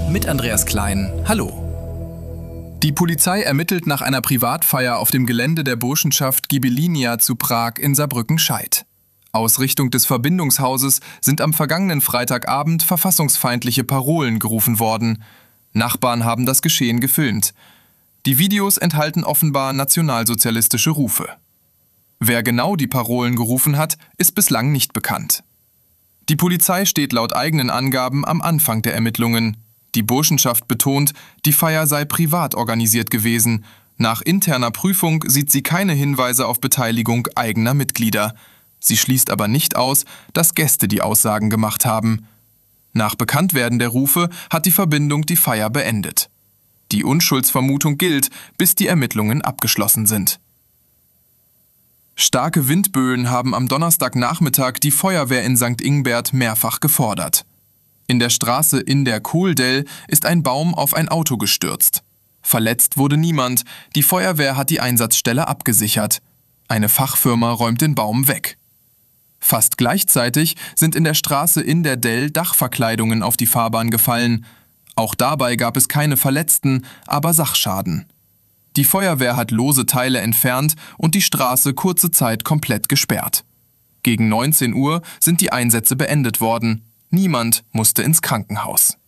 mit Andreas Klein. Hallo. Die Polizei ermittelt nach einer Privatfeier auf dem Gelände der Burschenschaft Ghibellinia zu Prag in Saarbrücken-Scheidt. Aus Richtung des Verbindungshauses sind am vergangenen Freitagabend verfassungsfeindliche Parolen gerufen worden. Nachbarn haben das Geschehen gefilmt. Die Videos enthalten offenbar nationalsozialistische Rufe. Wer genau die Parolen gerufen hat, ist bislang nicht bekannt. Die Polizei steht laut eigenen Angaben am Anfang der Ermittlungen. Die Burschenschaft betont, die Feier sei privat organisiert gewesen. Nach interner Prüfung sieht sie keine Hinweise auf Beteiligung eigener Mitglieder. Sie schließt aber nicht aus, dass Gäste die Aussagen gemacht haben. Nach Bekanntwerden der Rufe hat die Verbindung die Feier beendet. Die Unschuldsvermutung gilt, bis die Ermittlungen abgeschlossen sind. Starke Windböen haben am Donnerstagnachmittag die Feuerwehr in St. Ingbert mehrfach gefordert. In der Straße in der Kohldell ist ein Baum auf ein Auto gestürzt. Verletzt wurde niemand, die Feuerwehr hat die Einsatzstelle abgesichert. Eine Fachfirma räumt den Baum weg. Fast gleichzeitig sind in der Straße in der Dell Dachverkleidungen auf die Fahrbahn gefallen. Auch dabei gab es keine Verletzten, aber Sachschaden. Die Feuerwehr hat lose Teile entfernt und die Straße kurze Zeit komplett gesperrt. Gegen 19 Uhr sind die Einsätze beendet worden. Niemand musste ins Krankenhaus.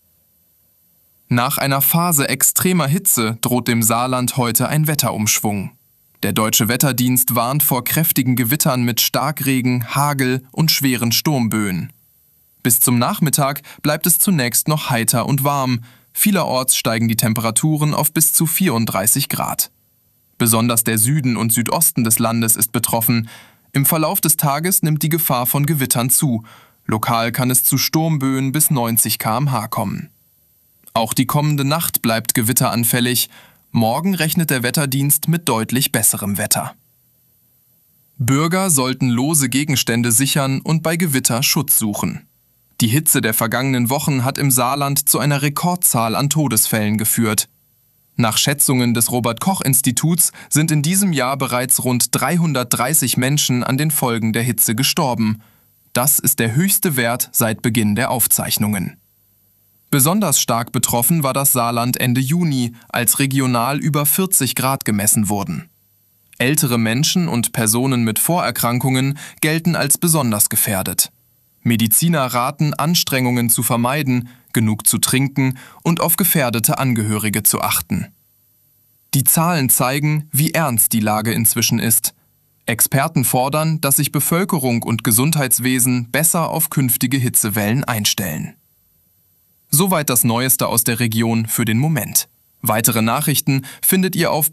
Nach einer Phase extremer Hitze droht dem Saarland heute ein Wetterumschwung. Der Deutsche Wetterdienst warnt vor kräftigen Gewittern mit Starkregen, Hagel und schweren Sturmböen. Bis zum Nachmittag bleibt es zunächst noch heiter und warm. Vielerorts steigen die Temperaturen auf bis zu 34 Grad. Besonders der Süden und Südosten des Landes ist betroffen. Im Verlauf des Tages nimmt die Gefahr von Gewittern zu. Lokal kann es zu Sturmböen bis 90 km/h kommen. Auch die kommende Nacht bleibt gewitteranfällig. Morgen rechnet der Wetterdienst mit deutlich besserem Wetter. Bürger sollten lose Gegenstände sichern und bei Gewitter Schutz suchen. Die Hitze der vergangenen Wochen hat im Saarland zu einer Rekordzahl an Todesfällen geführt. Nach Schätzungen des Robert-Koch-Instituts sind in diesem Jahr bereits rund 330 Menschen an den Folgen der Hitze gestorben. Das ist der höchste Wert seit Beginn der Aufzeichnungen. Besonders stark betroffen war das Saarland Ende Juni, als regional über 40 Grad gemessen wurden. Ältere Menschen und Personen mit Vorerkrankungen gelten als besonders gefährdet. Mediziner raten, Anstrengungen zu vermeiden, genug zu trinken und auf gefährdete Angehörige zu achten. Die Zahlen zeigen, wie ernst die Lage inzwischen ist. Experten fordern, dass sich Bevölkerung und Gesundheitswesen besser auf künftige Hitzewellen einstellen. Soweit das Neueste aus der Region für den Moment. Weitere Nachrichten findet ihr auf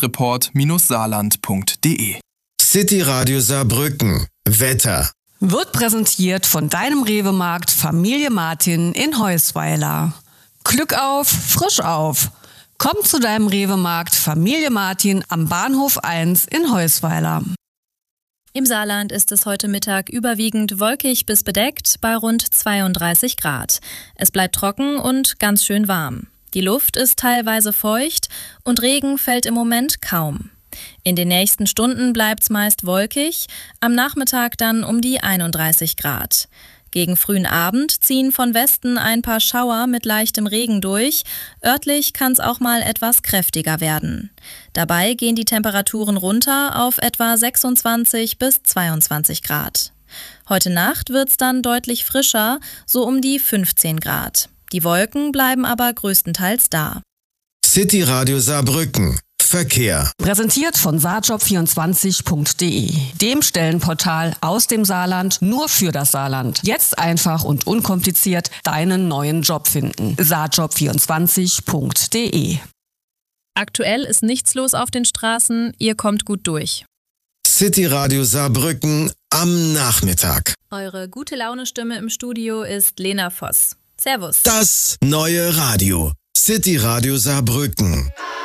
blaulichtreport-saarland.de. City Radio Saarbrücken. Wetter. Wird präsentiert von deinem Rewe-Markt Familie Martin in Heusweiler. Glück auf, frisch auf. Komm zu deinem Rewe-Markt Familie Martin am Bahnhof 1 in Heusweiler. Im Saarland ist es heute Mittag überwiegend wolkig bis bedeckt bei rund 32 Grad. Es bleibt trocken und ganz schön warm. Die Luft ist teilweise feucht und Regen fällt im Moment kaum. In den nächsten Stunden bleibt's meist wolkig, am Nachmittag dann um die 31 Grad. Gegen frühen Abend ziehen von Westen ein paar Schauer mit leichtem Regen durch. Örtlich kann's auch mal etwas kräftiger werden. Dabei gehen die Temperaturen runter auf etwa 26 bis 22 Grad. Heute Nacht wird's dann deutlich frischer, so um die 15 Grad. Die Wolken bleiben aber größtenteils da. City Radio Saarbrücken. Verkehr. Präsentiert von saarjob24.de, dem Stellenportal aus dem Saarland nur für das Saarland. Jetzt einfach und unkompliziert deinen neuen Job finden. saarjob24.de. Aktuell ist nichts los auf den Straßen, ihr kommt gut durch. City Radio Saarbrücken am Nachmittag. Eure gute Laune-Stimme im Studio ist Lena Voss. Servus. Das neue Radio. City Radio Saarbrücken.